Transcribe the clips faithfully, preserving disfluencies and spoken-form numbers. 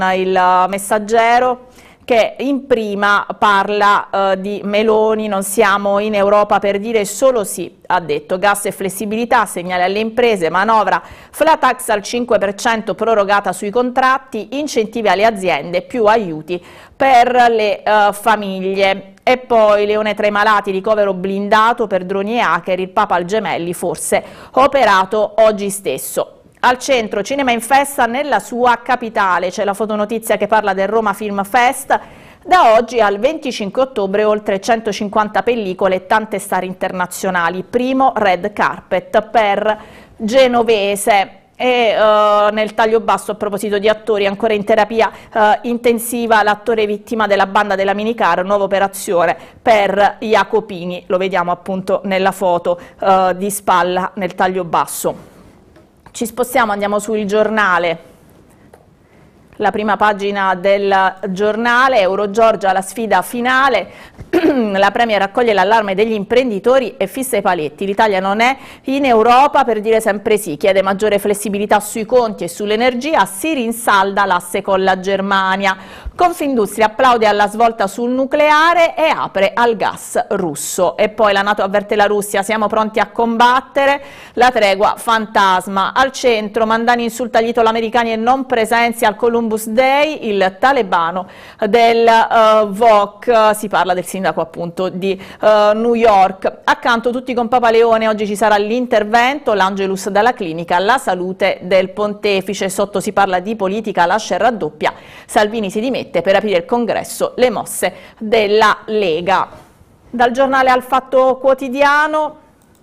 Il Messaggero, che in prima parla eh, di Meloni, non siamo in Europa per dire solo sì, ha detto, gas e flessibilità, segnali alle imprese, manovra flat tax al cinque per cento prorogata sui contratti, incentivi alle aziende, più aiuti per le eh, famiglie. E poi Leone tra i malati, ricovero blindato per droni e hacker, il Papa al Gemelli forse operato oggi stesso. Al centro, cinema in festa nella sua capitale, c'è la fotonotizia che parla del Roma Film Fest. Da oggi al venticinque ottobre oltre centocinquanta pellicole e tante star internazionali, primo red carpet per Genovese. E uh, nel taglio basso, a proposito di attori ancora in terapia uh, intensiva, l'attore vittima della banda della minicar, nuova operazione per Jacopini, lo vediamo appunto nella foto uh, di spalla nel taglio basso. Ci spostiamo, andiamo sul Giornale, la prima pagina del Giornale, Eurogiorgia la sfida finale, la Premier raccoglie l'allarme degli imprenditori e fissa i paletti, l'Italia non è in Europa per dire sempre sì, chiede maggiore flessibilità sui conti e sull'energia, si rinsalda l'asse con la Germania, Confindustria applaude alla svolta sul nucleare e apre al gas russo. E poi la NATO avverte la Russia, siamo pronti a combattere, la tregua fantasma. Al centro, Mandani insulta gli italo-americani e non presenzi al Columbus Day, il talebano del uh, V O C, si parla del sindaco appunto di uh, New York. Accanto tutti con Papa Leone, oggi ci sarà l'intervento, l'Angelus dalla clinica, la salute del pontefice, sotto si parla di politica, lascia e raddoppia, Salvini si dimette per aprire il congresso, le mosse della Lega. Dal Giornale al Fatto Quotidiano,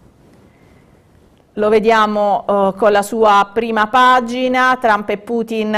lo vediamo uh, con la sua prima pagina, Trump e Putin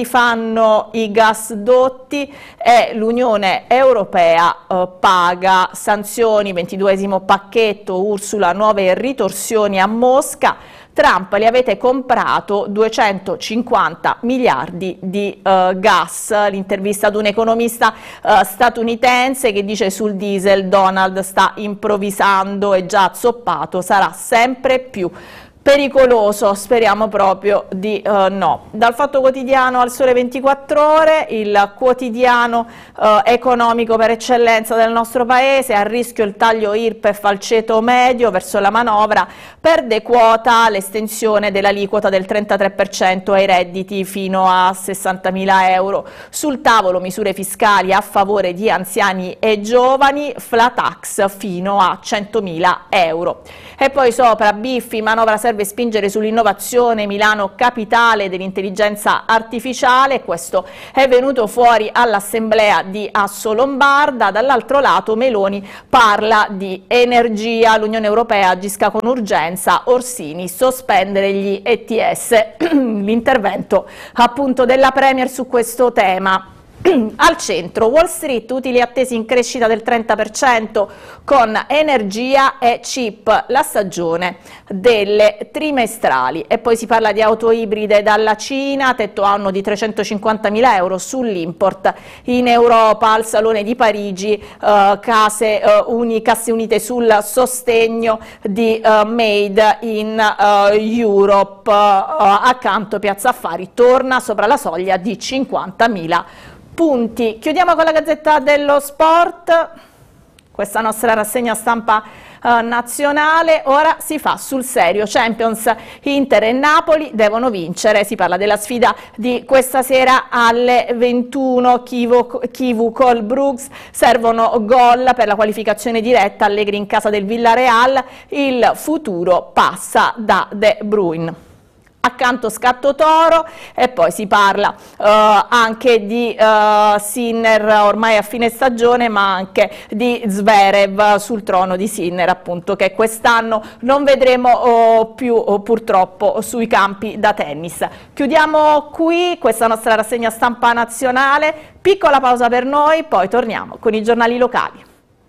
rifanno i gasdotti e l'Unione Europea uh, paga sanzioni, ventiduesimo pacchetto, Ursula, nuove ritorsioni a Mosca. Trump, li avete comprato duecentocinquanta miliardi di uh, gas, l'intervista ad un economista uh, statunitense che dice sul diesel Donald sta improvvisando e già zoppato sarà sempre più pericoloso, speriamo proprio di uh, no. Dal Fatto Quotidiano al Sole ventiquattro Ore, il quotidiano uh, economico per eccellenza del nostro paese, a rischio il taglio I R P E F al ceto medio verso la manovra, perde quota l'estensione dell'aliquota del trentatré per cento ai redditi fino a sessantamila euro, sul tavolo misure fiscali a favore di anziani e giovani, flat tax fino a centomila euro. E poi sopra, Biffi, manovra serve spingere sull'innovazione, Milano capitale dell'intelligenza artificiale, questo è venuto fuori all'assemblea di Assolombarda. Dall'altro lato Meloni parla di energia, l'Unione Europea agisca con urgenza, Orsini sospendere gli E T S, l'intervento appunto della Premier su questo tema. Al centro, Wall Street, utili attesi in crescita del trenta per cento con energia e chip, la stagione delle trimestrali. E poi si parla di auto ibride dalla Cina, tetto anno di trecentocinquantamila euro sull'import in Europa. Al Salone di Parigi, eh, case, eh, uni, casse unite sul sostegno di eh, Made in eh, Europe. Eh, accanto Piazza Affari torna sopra la soglia di cinquantamila punti. Chiudiamo con la Gazzetta dello Sport, questa nostra rassegna stampa eh, nazionale. Ora si fa sul serio, Champions, Inter e Napoli devono vincere, si parla della sfida di questa sera alle ventuno, Kivu, Kivu col Brooks, servono gol per la qualificazione diretta, Allegri in casa del Villarreal, il futuro passa da De Bruyne. Accanto Scatto Toro e poi si parla uh, anche di uh, Sinner ormai a fine stagione, ma anche di Zverev sul trono di Sinner, appunto, che quest'anno non vedremo uh, più uh, purtroppo sui campi da tennis. Chiudiamo qui questa nostra rassegna stampa nazionale, piccola pausa per noi, poi torniamo con i giornali locali.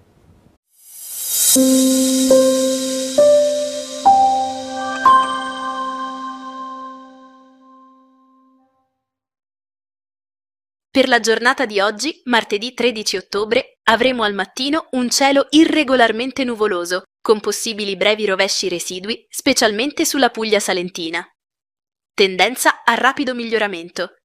Per la giornata di oggi, martedì tredici ottobre, avremo al mattino un cielo irregolarmente nuvoloso, con possibili brevi rovesci residui, specialmente sulla Puglia salentina. Tendenza a rapido miglioramento.